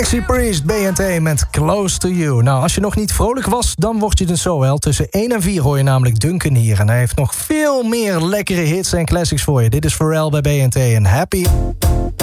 Maxi Priest, BNT met Close to You. Nou, als je nog niet vrolijk was, dan word je dus zo wel. Tussen 1 en 4 hoor je namelijk Duncan hier. En hij heeft nog veel meer lekkere hits en classics voor je. Dit is Pharrell bij BNT en Happy.